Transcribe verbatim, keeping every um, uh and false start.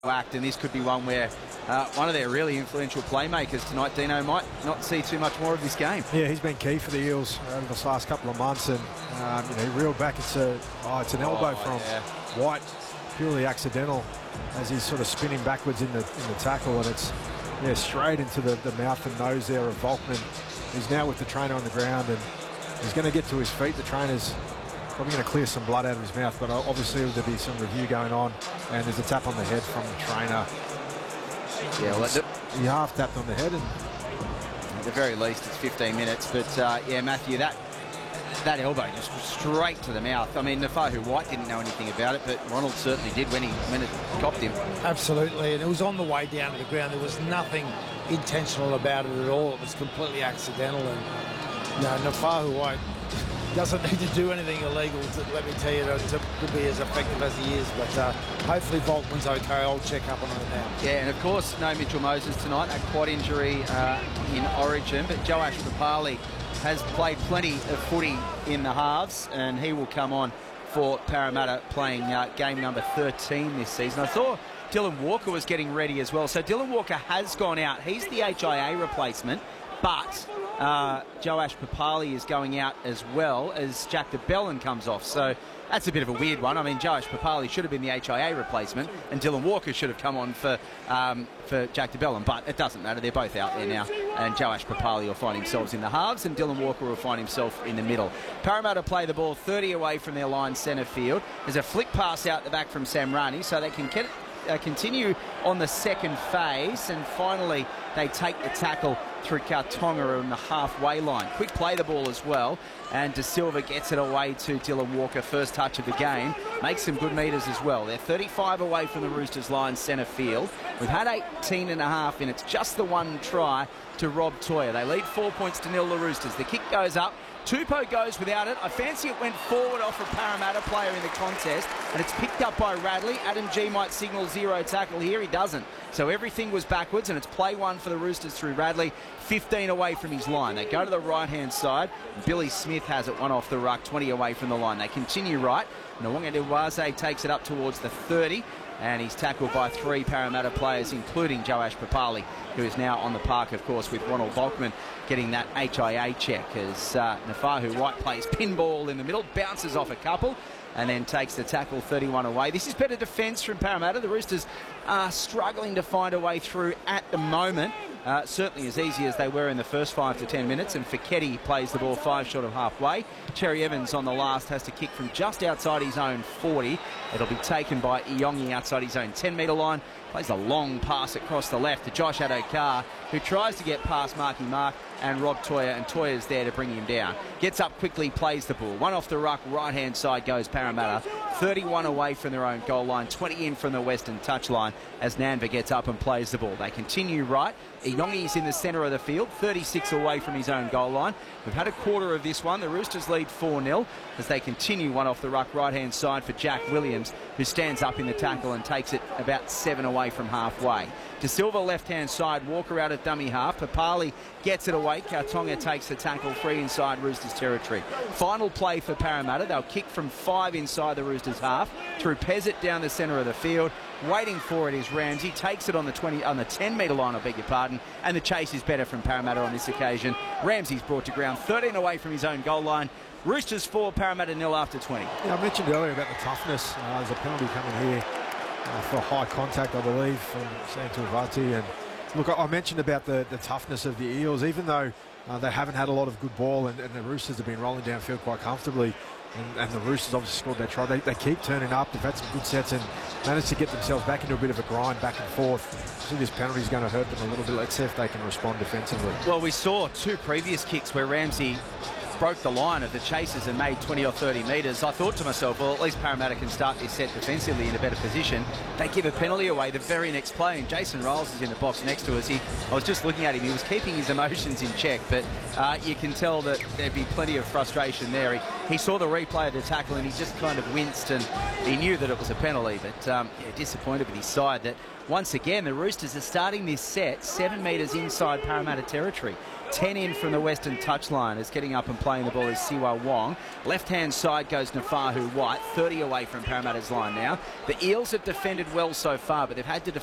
act, and this could be one where uh, one of their really influential playmakers tonight, Dino, might not see too much more of this game. Yeah, he's been key for the Eels over the last couple of months, and um, you know, he reeled back. It's a oh, it's an elbow oh, from yeah. White, purely accidental, as he's sort of spinning backwards in the in the tackle, and it's yeah straight into the, the mouth and nose there of Volkman. He's now with the trainer on the ground, and he's going to get to his feet. The trainer's probably going to clear some blood out of his mouth, but obviously there'll be some review going on, and there's a tap on the head from the trainer. Yeah, well, the, he half tapped on the head, and at the very least it's fifteen minutes. But uh, yeah, Matthew, that that elbow just straight to the mouth. I mean, Nafahu White didn't know anything about it, but Ronald certainly did when he when it copped him. Absolutely, and it was on the way down to the ground. There was nothing intentional about it at all. It was completely accidental, and you know, Nafahu White doesn't need to do anything illegal, to, let me tell you, to, to be as effective as he is. But uh, hopefully Volkman's okay. I'll check up on it now. Yeah, and of course, no Mitchell Moses tonight, a quad injury uh, in Origin, but Joash Papali has played plenty of footy in the halves, and he will come on for Parramatta, playing uh, game number thirteen this season. I saw Dylan Walker was getting ready as well. So Dylan Walker has gone out. He's the H I A replacement, but uh, Joash Papali is going out as well as Jack de Belin comes off. So that's a bit of a weird one. I mean, Joash Papali should have been the H I A replacement, and Dylan Walker should have come on for um, for Jack de Belin, but it doesn't matter. They're both out there now, and Joash Papali will find himself in the halves, and Dylan Walker will find himself in the middle. Parramatta play the ball thirty away from their line centre field. There's a flick pass out the back from Sam Rani, so they can get it. Uh, continue on the second phase, and finally they take the tackle through Kautonga on the halfway line. Quick play the ball as well, and De Silva gets it away to Dylan Walker. First touch of the game, makes some good metres as well. They're thirty-five away from the Roosters line centre field. We've had eighteen and a half in. It's just the one try to Rob Toya. They lead four points to nil, the Roosters. The kick goes up. Tupou goes without it. I fancy it went forward off a Parramatta player in the contest, and it's picked up by Radley. Adam G might signal zero tackle here. He doesn't. So everything was backwards, and it's play one for the Roosters through Radley. fifteen away from his line. They go to the right-hand side. Billy Smith has it, one off the ruck, twenty away from the line. They continue right. Nwanga Dewaze takes it up towards the thirty, and he's tackled by three Parramatta players, including Joash Papali, who is now on the park, of course, with Ronald Volkman getting that H I A check as uh, Nafahu White plays pinball in the middle, bounces off a couple, and then takes the tackle thirty-one away. This is better defence from Parramatta. The Roosters are struggling to find a way through at the moment. Uh, certainly as easy as they were in the first five to ten minutes, and Fiketti plays the ball five short of halfway. Cherry Evans on the last has to kick from just outside his own forty. It'll be taken by Iongi outside his own ten metre line. Plays a long pass across the left to Josh Adokar, who tries to get past Marky Mark and Rob Toya, and Toya's there to bring him down. Gets up quickly, plays the ball. One off the ruck, right-hand side goes Parramatta. thirty-one away from their own goal line, twenty in from the western touchline as Nanva gets up and plays the ball. They continue right. Iongi's in the centre of the field, thirty-six away from his own goal line. We've had a quarter of this one. The Roosters lead four nil as they continue one off the ruck, right-hand side for Jack Williams, who stands up in the tackle and takes it about seven away from halfway. De Silva left-hand side, Walker out at dummy half. Papali gets it away. Kautonga takes the tackle, free inside Roosters territory. Final play for Parramatta. They'll kick from five inside the Roosters half through Pezzett down the centre of the field. Waiting for it is Ramsey. Takes it on the twenty, on the ten metre line, I beg your pardon, and the chase is better from Parramatta on this occasion. Ramsey's brought to ground, thirteen away from his own goal line. Roosters four, Parramatta nil after twenty. Yeah, I mentioned earlier about the toughness. Uh, there's a penalty coming here uh, for high contact, I believe, from Santuvati. And look, I mentioned about the, the toughness of the Eels, even though uh, they haven't had a lot of good ball, and, and the Roosters have been rolling downfield quite comfortably. And, and the Roosters obviously scored their try. They, they keep turning up. They've had some good sets and managed to get themselves back into a bit of a grind back and forth. So this penalty is going to hurt them a little bit. Let's see if they can respond defensively. Well, we saw two previous kicks where Ramsey broke the line of the chasers and made twenty or thirty metres. I thought to myself, well, at least Parramatta can start this set defensively in a better position. They give a penalty away the very next play, and Jason Riles is in the box next to us. He, I was just looking at him. He was keeping his emotions in check, but uh, you can tell that there'd be plenty of frustration there. He, he saw the replay of the tackle, and he just kind of winced, and he knew that it was a penalty, but um, yeah, disappointed with his side that once again the Roosters are starting this set seven metres inside Parramatta territory. ten in from the western touchline. Is getting up and playing the ball is Siwa Wong. Left-hand side goes Nafahu White, thirty away from Parramatta's line now. The Eels have defended well so far, but they've had to defend